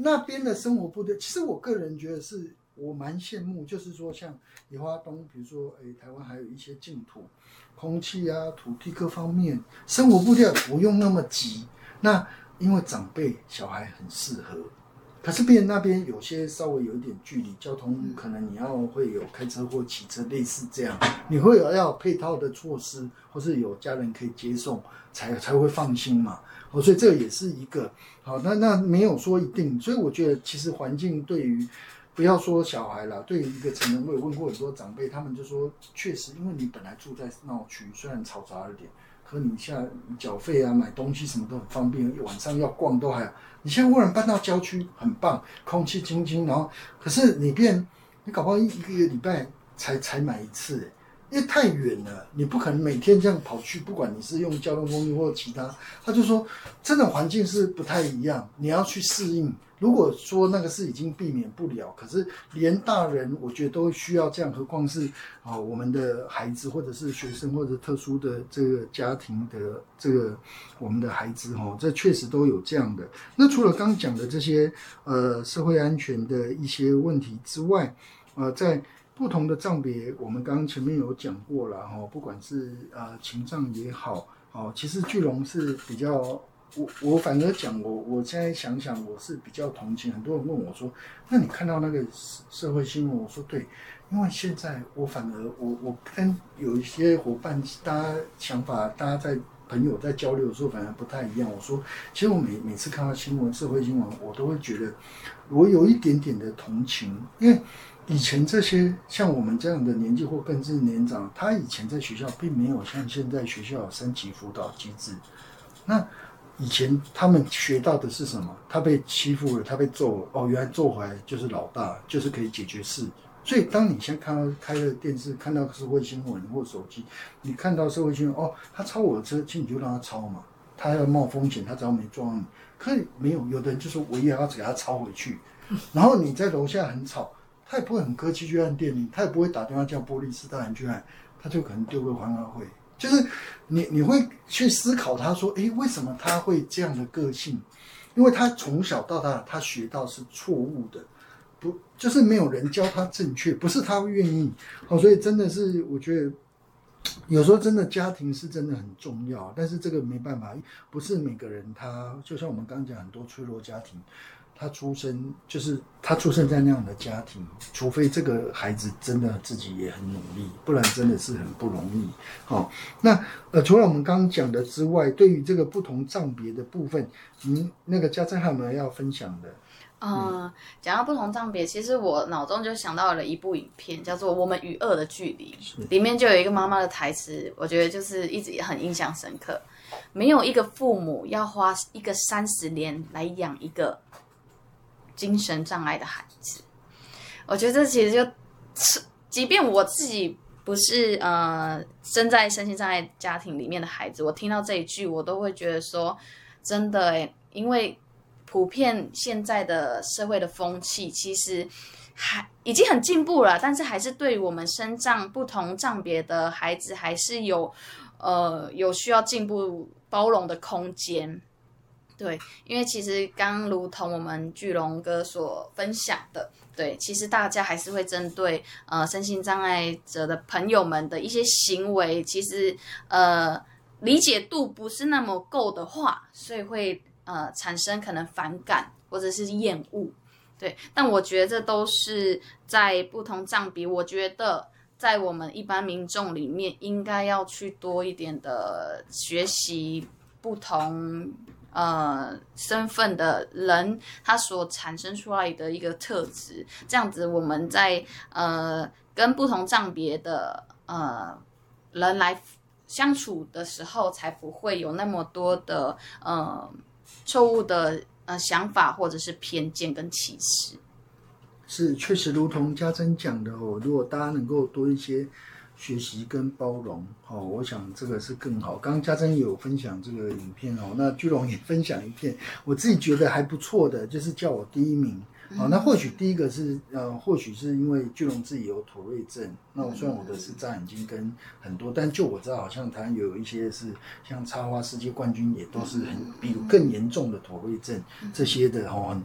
那边的生活步调，其实我个人觉得是我蛮羡慕，就是说像宜花东，比如说台湾还有一些净土，空气啊、土地各方面，生活步调不用那么急。那因为长辈小孩很适合，可是变那边有些稍微有一点距离，交通可能你要会有开车或骑车类似这样，你会要有配套的措施，或是有家人可以接送，才会放心嘛。所以这也是一个好，那没有说一定，所以我觉得其实环境对于不要说小孩啦，对于一个成人，我有问过很多长辈，他们就说确实，因为你本来住在闹区，虽然嘈杂一点。可你现在缴费啊、买东西什么都很方便，晚上要逛都还好。你现在忽然搬到郊区，很棒，空气清新，然后可是你搞不好一个礼拜才买一次，因为太远了，你不可能每天这样跑去，不管你是用交通工具或其他。他就说，真的环境是不太一样，你要去适应。如果说那个是已经避免不了，可是连大人我觉得都需要这样，何况是我们的孩子或者是学生或者特殊的这个家庭的这个我们的孩子这确实都有这样的。那除了刚讲的这些社会安全的一些问题之外，在不同的障别，我们刚刚前面有讲过了不管是情障也好其实巨龙是比较。我反而讲我现在想想我是比较同情，很多人问我说，那你看到那个社会新闻？我说对，因为现在我反而我跟有一些伙伴，大家想法，大家在朋友在交流的时候反而不太一样。我说，其实我每次看到新闻，社会新闻，我都会觉得我有一点点的同情，因为以前这些像我们这样的年纪或更是年长，他以前在学校并没有像现在学校有3级辅导机制，那。以前他们学到的是什么？他被欺负了，他被揍了，原来揍回来就是老大，就是可以解决事。所以当你现在开了电视，看到社会新闻或手机，你看到社会新闻，他超我的车，其实你就让他超嘛，他要冒风险，他只要没撞你。可是没有的人就说我也要给他超回去，然后你在楼下很吵，他也不会很客气去按电铃，他也不会打电话叫波利斯大人去按，他就可能丢个还押会。就是你会去思考他说，为什么他会这样的个性？因为他从小到大他学到是错误的，不就是没有人教他正确，不是他愿意所以真的是我觉得有时候真的家庭是真的很重要，但是这个没办法，不是每个人他就像我们刚刚讲很多脆弱家庭。他出生在那样的家庭，除非这个孩子真的自己也很努力，不然真的是很不容易。那除了我们刚刚讲的之外，对于这个不同障别的部分，那个家珍还有没有要分享的？ 讲到不同障别，其实我脑中就想到了一部影片，叫做《我们与恶的距离》，里面就有一个妈妈的台词，我觉得就是一直也很印象深刻。没有一个父母要花一个30年来养一个精神障碍的孩子，我觉得这其实就，即便我自己不是生在身心障碍家庭里面的孩子，我听到这一句，我都会觉得说，真的因为普遍现在的社会的风气，其实已经很进步了，但是还是对于我们身障不同障别的孩子，还是有需要进步包容的空间。对，因为其实刚如同我们巨龙哥所分享的，对，其实大家还是会针对身心障碍者的朋友们的一些行为，其实理解度不是那么够的话，所以会产生可能反感或者是厌恶。对，但我觉得这都是在不同障别，我觉得在我们一般民众里面应该要去多一点的学习不同身份的人他所产生出来的一个特质，这样子我们在跟不同障别的人来相处的时候，才不会有那么多的错误的想法或者是偏见跟歧视。 是，确实如同家珍讲的如果大家能够多一些学习跟包容我想这个是更好。刚刚家珍有分享这个影片那巨龙也分享一片，我自己觉得还不错的，就是叫我第1名。那或许第一个是或许是因为巨龙自己有妥瑞症，那我虽然我的是眨眼睛跟很多，但就我知道好像台湾有一些是像插花世界冠军也都是比更严重的妥瑞症这些的